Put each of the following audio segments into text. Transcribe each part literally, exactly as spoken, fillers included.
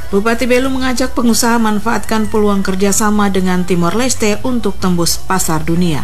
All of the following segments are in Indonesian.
Bupati Belu mengajak pengusaha manfaatkan peluang kerjasama dengan Timor Leste untuk tembus pasar dunia.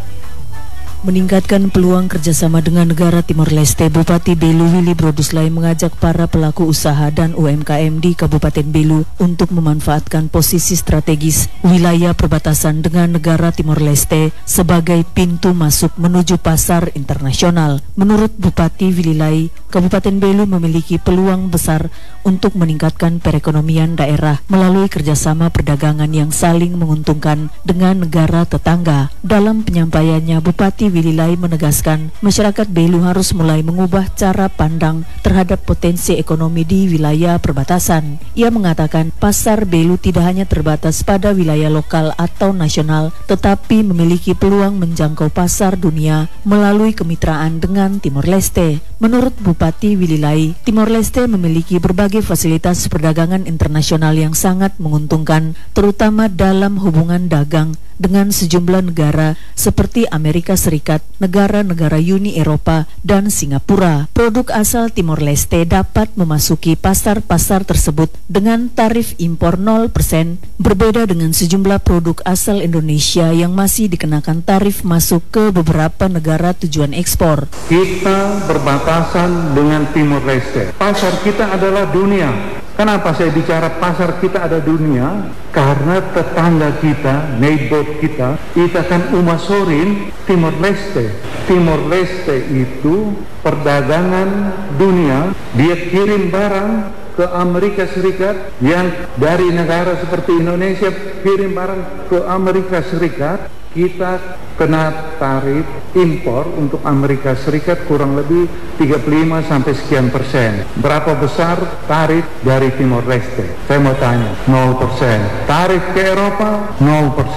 Meningkatkan peluang kerjasama dengan negara Timor Leste, Bupati Belu Willy Broduslai mengajak para pelaku usaha dan U M K M di Kabupaten Belu untuk memanfaatkan posisi strategis wilayah perbatasan dengan negara Timor Leste sebagai pintu masuk menuju pasar internasional. Menurut Bupati Willy, Kabupaten Belu memiliki peluang besar untuk meningkatkan perekonomian daerah melalui kerjasama perdagangan yang saling menguntungkan dengan negara tetangga. Dalam penyampaiannya, Bupati Willy menegaskan masyarakat Belu harus mulai mengubah cara pandang terhadap potensi ekonomi di wilayah perbatasan. Ia mengatakan pasar Belu tidak hanya terbatas pada wilayah lokal atau nasional, tetapi memiliki peluang menjangkau pasar dunia melalui kemitraan dengan Timor Leste. Menurut Bupati Willy, Timor Leste memiliki berbagai fasilitas perdagangan internasional yang sangat menguntungkan, terutama dalam hubungan dagang dengan sejumlah negara seperti Amerika Serikat, negara-negara Uni Eropa, dan Singapura. Produk asal Timor Leste dapat memasuki pasar-pasar tersebut dengan tarif impor nol persen, berbeda dengan sejumlah produk asal Indonesia yang masih dikenakan tarif masuk ke beberapa negara tujuan ekspor. Kita berbatasan dengan Timor Leste. Pasar kita adalah dunia. Kenapa saya bicara pasar kita ada dunia? Karena tetangga kita, neighbor kita, kita kan umasorin Timor Leste. Timor Leste itu perdagangan dunia, dia kirim barang ke Amerika Serikat, yang dari negara seperti Indonesia kirim barang ke Amerika Serikat, kita kena tarif impor untuk Amerika Serikat kurang lebih tiga puluh lima sampai sekian persen. Berapa besar tarif dari Timor Leste? Saya mau tanya, nol persen. Tarif ke Eropa, nol persen.